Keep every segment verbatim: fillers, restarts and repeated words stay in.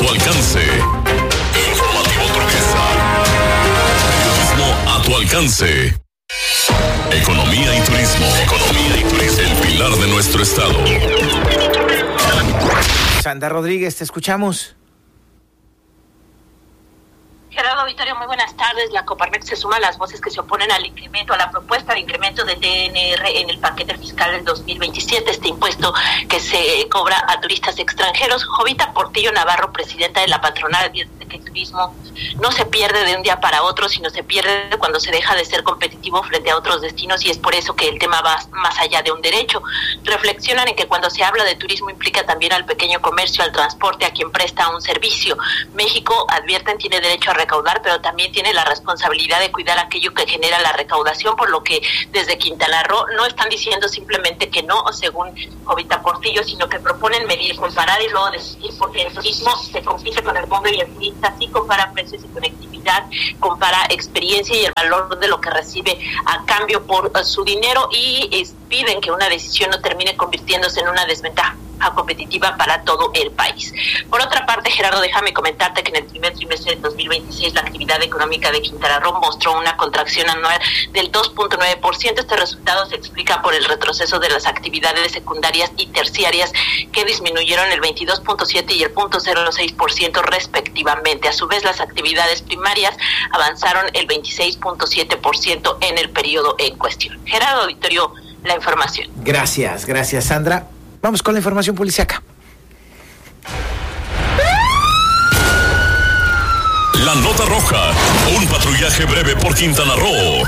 Tu alcance. Informativo Turquesa. Periodismo a tu alcance. Economía y turismo. Economía y turismo. El pilar de nuestro estado. Sandra Rodríguez, te escuchamos. Gerardo Vittorio, muy buenas tardes. La Coparmex se suma a las voces que se oponen al incremento, a la propuesta de incremento de T N R en el paquete fiscal del dos mil veintisiete, este impuesto que se cobra a turistas extranjeros. Jovita Portillo Navarro, presidenta de la patronal, advierte que el turismo no se pierde de un día para otro, sino se pierde cuando se deja de ser competitivo frente a otros destinos, y es por eso que el tema va más allá de un derecho. Reflexionan en que cuando se habla de turismo implica también al pequeño comercio, al transporte, a quien presta un servicio. México, advierten, tiene derecho a recaudar, pero también tiene la responsabilidad de cuidar aquello que genera la recaudación, por lo que desde Quintana Roo no están diciendo simplemente que no, según Jovita Portillo, sino que proponen medir, comparar y luego decidir, porque el turismo se compite con el mundo y el turista sí compara precios y conectividad, compara experiencia y el valor de lo que recibe a cambio por uh, su dinero, y es, piden que una decisión no termine convirtiéndose en una desventaja competitiva para todo el país. Por otra parte, Gerardo, déjame comentarte que en el primer trimestre de dos mil veintiséis la actividad económica de Quintana Roo mostró una contracción anual del dos punto nueve por ciento. Este resultado se explica por el retroceso de las actividades secundarias y terciarias, que disminuyeron el veintidós punto siete por ciento y el cero punto cero seis por ciento respectivamente. A su vez, las actividades primarias avanzaron el veintiséis punto siete por ciento en el periodo en cuestión. Gerardo Vittorio, la información. Gracias, gracias, Sandra. Vamos con la información policíaca. La nota roja, un patrullaje breve por Quintana Roo.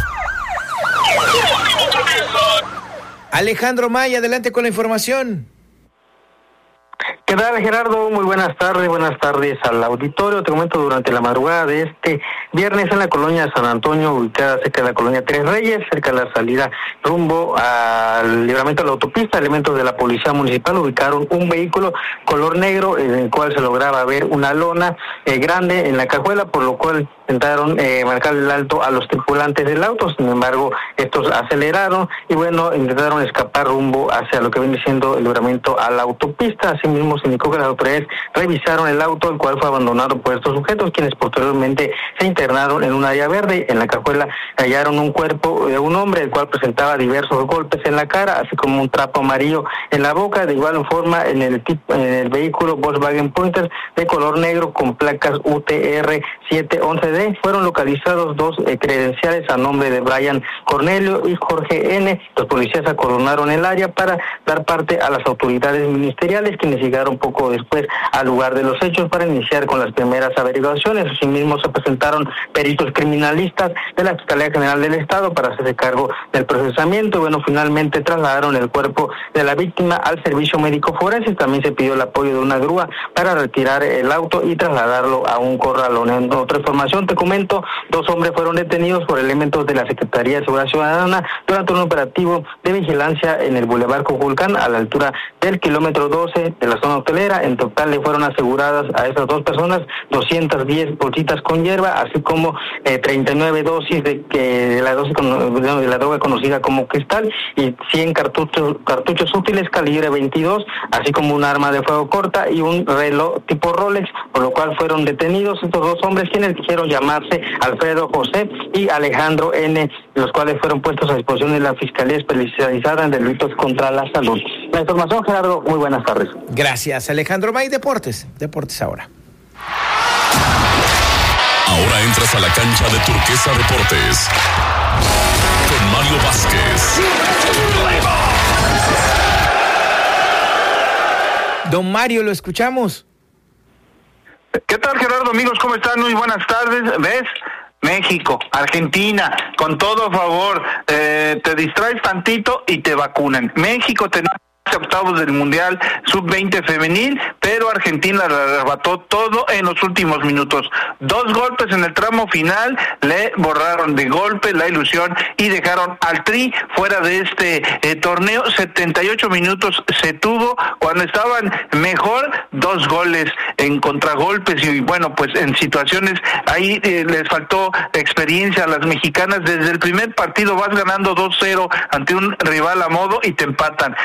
Alejandro Maya, adelante con la información. ¿Qué tal, Gerardo? Muy buenas tardes, buenas tardes al auditorio. Te comento, durante la madrugada de este viernes en la colonia San Antonio, ubicada cerca de la colonia Tres Reyes, cerca de la salida rumbo al libramiento de la autopista, elementos de la policía municipal ubicaron un vehículo color negro en el cual se lograba ver una lona eh, grande en la cajuela, por lo cual intentaron eh, marcar el alto a los tripulantes del auto. Sin embargo, estos aceleraron y bueno, intentaron escapar rumbo hacia lo que viene siendo el libramiento a la autopista. Asimismo, se indicó que las autoridades revisaron el auto, el cual fue abandonado por estos sujetos, quienes posteriormente se internaron en un área verde. En la cajuela hallaron un cuerpo de un hombre, el cual presentaba diversos golpes en la cara, así como un trapo amarillo en la boca. De igual forma, en el tipo, en el vehículo Volkswagen Pointer de color negro con placas U T R siete once D fueron localizados dos eh, credenciales a nombre de Brian Cornelio y Jorge N. Los policías acordonaron el área para dar parte a las autoridades ministeriales, quienes llegaron poco después al lugar de los hechos para iniciar con las primeras averiguaciones. Asimismo, se presentaron peritos criminalistas de la Fiscalía General del Estado para hacerse cargo del procesamiento. Bueno, finalmente trasladaron el cuerpo de la víctima al servicio médico forense. También se pidió el apoyo de una grúa para retirar el auto y trasladarlo a un corralón. En otra información, te comento, dos hombres fueron detenidos por elementos de la Secretaría de Seguridad Ciudadana durante un operativo de vigilancia en el Boulevard Coculcán, a la altura del kilómetro doce de la zona hotelera. En total le fueron aseguradas a esas dos personas doscientas diez bolsitas con hierba, así como eh, treinta y nueve dosis de, que, de, la dosis de la droga conocida como cristal, y cien cartuchos, cartuchos útiles calibre veintidós, así como un arma de fuego corta y un reloj tipo Rolex, por lo cual fueron detenidos estos dos hombres, quienes dijeron llamarse Alfredo José y Alejandro N., los cuales fueron puestos a disposición de la Fiscalía Especializada en Delitos contra la Salud. La información, Gerardo, muy buenas tardes. Gracias, Alejandro May. Deportes, Deportes ahora. Ahora entras a la cancha de Turquesa Deportes con Mario Vázquez. Don Mario, lo escuchamos. ¿Qué tal, Gerardo? Amigos, ¿cómo están? Muy buenas tardes. ¿Ves? México, Argentina, con todo favor, eh, te distraes tantito y te vacunan. México te octavos del Mundial sub veinte femenil, pero Argentina le arrebató todo en los últimos minutos. Dos golpes en el tramo final le borraron de golpe la ilusión y dejaron al Tri fuera de este eh, torneo. setenta y ocho minutos se tuvo cuando estaban mejor, dos goles en contragolpes y bueno, pues en situaciones ahí eh, les faltó experiencia a las mexicanas. Desde el primer partido vas ganando dos cero ante un rival a modo y te empatan. Vas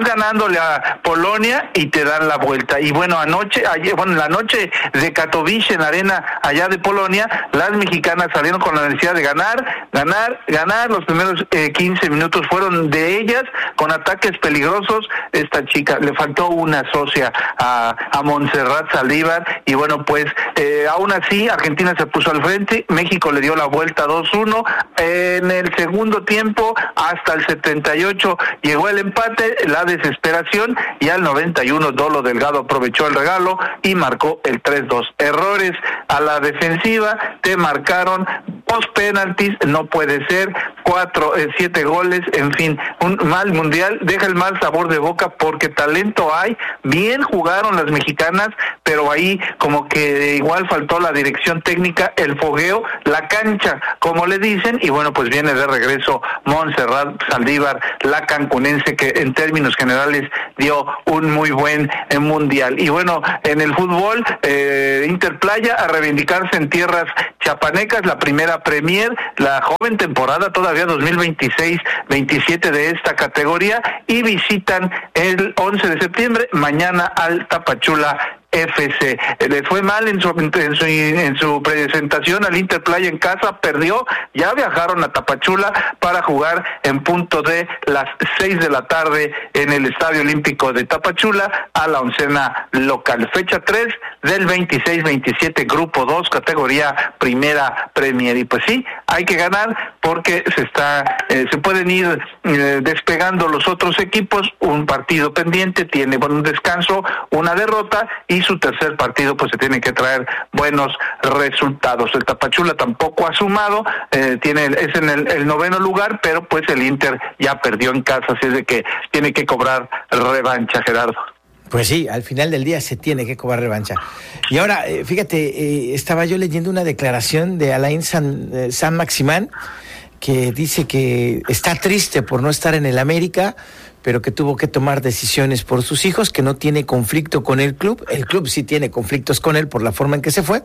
ganándole a Polonia y te dan la vuelta. Y bueno, anoche, ayer, bueno, la noche de Katowice, en la arena allá de Polonia, las mexicanas salieron con la necesidad de ganar, ganar, ganar. Los primeros eh, quince minutos fueron de ellas, con ataques peligrosos. Esta chica, le faltó una socia a, a Montserrat Saldívar, y bueno, pues eh, aún así Argentina se puso al frente, México le dio la vuelta dos uno. En el segundo tiempo, hasta el setenta y ocho, llegó el empate, la desesperación, y al noventa y uno Dolo Delgado aprovechó el regalo y marcó el tres dos. Errores a la defensiva, te marcaron dos penaltis, no puede ser, cuatro, eh, siete goles, en fin, un mal mundial, deja el mal sabor de boca porque talento hay, bien jugaron las mexicanas, pero ahí como que igual faltó la dirección técnica, el fogueo, la cancha, como le dicen, y bueno, pues viene de regreso Montserrat Saldívar, la cancunense, que en términos generales dio un muy buen eh, mundial. Y bueno, en el fútbol, eh, Interplaya a reivindicarse en tierras chapanecas, la primera Premier, la joven temporada todavía dos mil veintiséis veintisiete de esta categoría, y visitan el once de septiembre, mañana, al Tapachula F C. Le fue mal en su, en su en su presentación al Interplaya en casa, perdió, ya viajaron a Tapachula para jugar en punto de las seis de la tarde en el Estadio Olímpico de Tapachula a la oncena local. Fecha tres del veintiséis veintisiete, grupo dos, categoría primera Premier. Y pues sí, hay que ganar porque se está eh, se pueden ir eh, despegando los otros equipos, un partido pendiente, tiene bueno, un descanso, una derrota, y su tercer partido pues se tiene que traer buenos resultados. El Tapachula tampoco ha sumado, eh, tiene es en el, el noveno lugar, pero pues el Inter ya perdió en casa, así es de que tiene que cobrar revancha, Gerardo. Pues sí, al final del día se tiene que cobrar revancha. Y ahora, eh, fíjate, eh, estaba yo leyendo una declaración de Alain San, eh, San Maximán, que dice que está triste por no estar en el América, pero que tuvo que tomar decisiones por sus hijos, que no tiene conflicto con el club. El club sí tiene conflictos con él por la forma en que se fue,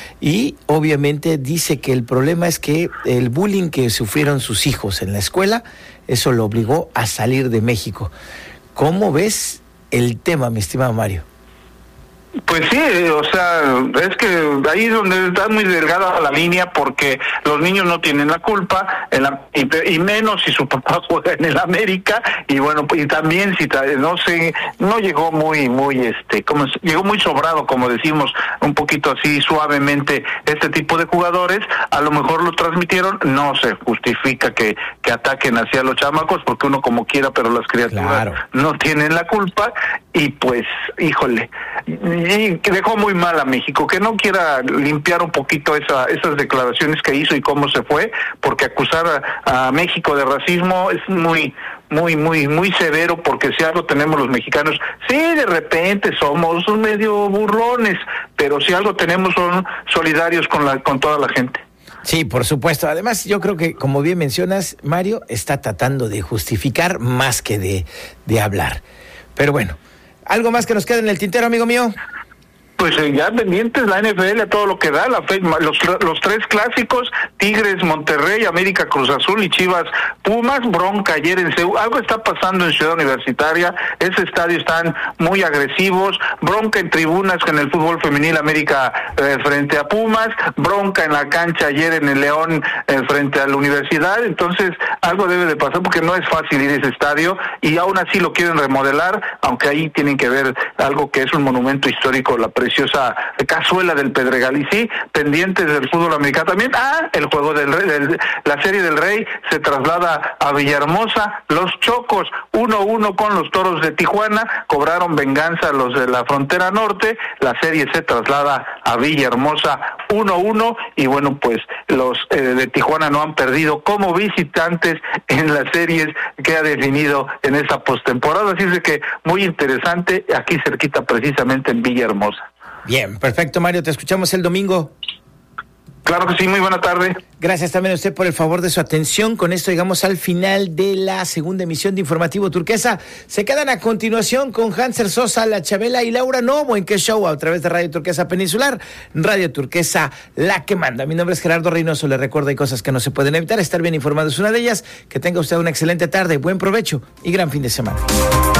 y obviamente dice que el problema es que el bullying que sufrieron sus hijos en la escuela, eso lo obligó a salir de México. ¿Cómo ves el tema, mi estimado Mario? Pues sí, o sea, es que ahí es donde está muy delgada la línea, porque los niños no tienen la culpa, en la, y, y menos si su papá juega en el América, y bueno, y también si no sé, no llegó muy, muy, este, como llegó muy sobrado, como decimos, un poquito así suavemente, este tipo de jugadores, a lo mejor lo transmitieron, no se justifica que, que ataquen hacia los chamacos, porque uno como quiera, pero las criaturas claro. no tienen la culpa, y pues, híjole, y que dejó muy mal a México, que no quiera limpiar un poquito esa, esas declaraciones que hizo y cómo se fue, porque acusar a, a México de racismo es muy, muy, muy, muy severo, porque si algo tenemos los mexicanos, sí, de repente somos medio burlones, pero si algo tenemos son solidarios con la, con toda la gente. Sí, por supuesto. Además, yo creo que, como bien mencionas, Mario está tratando de justificar más que de, de hablar. Pero bueno, ¿algo más que nos queda en el tintero, amigo mío? Pues eh, ya pendientes la N F L a todo lo que da, la fe, los, los tres clásicos, Tigres, Monterrey, América, Cruz Azul y Chivas, Pumas, bronca ayer en Seúl, algo está pasando en Ciudad Universitaria, ese estadio están muy agresivos, bronca en tribunas en el fútbol femenil América eh, frente a Pumas, bronca en la cancha ayer en el León eh, frente a la Universidad, entonces algo debe de pasar porque no es fácil ir a ese estadio y aún así lo quieren remodelar, aunque ahí tienen que ver algo que es un monumento histórico, la preciosa cazuela del Pedregal. Y sí, pendientes del fútbol americano también. Ah, el juego del Rey, del, la Serie del Rey se traslada a Villahermosa. Los Chocos, uno uno con los Toros de Tijuana, cobraron venganza los de la frontera norte. La serie se traslada a Villahermosa, uno uno, y bueno, pues los eh, de Tijuana no han perdido como visitantes en las series que ha definido en esa postemporada. Así es de que muy interesante, aquí cerquita precisamente en Villahermosa. Bien, perfecto, Mario, te escuchamos el domingo. Claro que sí, muy buena tarde. Gracias también a usted por el favor de su atención. Con esto llegamos al final de la segunda emisión de Informativo Turquesa. Se quedan a continuación con Hanser Sosa, La Chabela y Laura Novo en Qué Show a través de Radio Turquesa Peninsular, Radio Turquesa, la que manda. Mi nombre es Gerardo Reynoso. Le recuerdo, hay cosas que no se pueden evitar. Estar bien informado es una de ellas. Que tenga usted una excelente tarde, buen provecho y gran fin de semana.